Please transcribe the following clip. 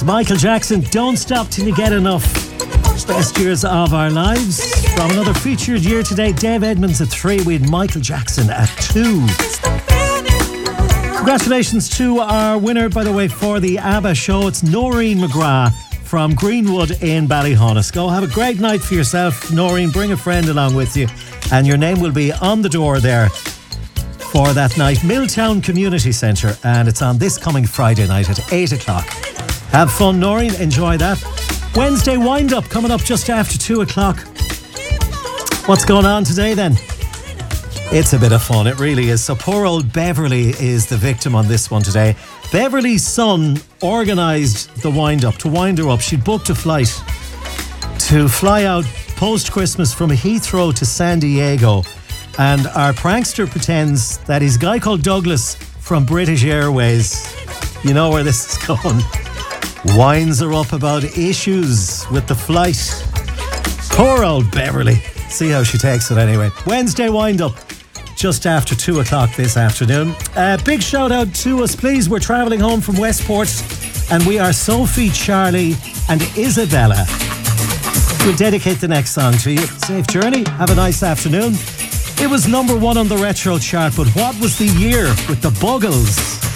Michael Jackson, Don't Stop Till You Get Enough. Best years of our lives. From another featured year today, Dave Edmonds at 3, we had Michael Jackson at 2. Congratulations to our winner, by the way, for the ABBA show. It's Noreen McGrath from Greenwood in Ballyhonus. Go have a great night for yourself, Noreen. Bring a friend along with you, and your name will be on the door there for that night. Milltown Community Centre, and it's on this coming Friday night at 8 o'clock. Have fun, Noreen. Enjoy that. Wednesday wind-up coming up just after 2 o'clock. What's going on today then? It's a bit of fun, it really is. So poor old Beverly is the victim on this one today. Beverly's son organised the wind-up, to wind her up. She'd booked a flight to fly out post-Christmas from Heathrow to San Diego. And our prankster pretends that he's a guy called Douglas from British Airways. You know where this is going. Winds her up about issues with the flight. Poor old Beverly. See how she takes it anyway. Wednesday wind-up just after 2 o'clock this afternoon. Big shout out to us, please. We're travelling home from Westport and we are Sophie, Charlie and Isabella. We'll dedicate the next song to you. Safe journey. Have a nice afternoon. It was number 1 on the retro chart, but what was the year with the Buggles?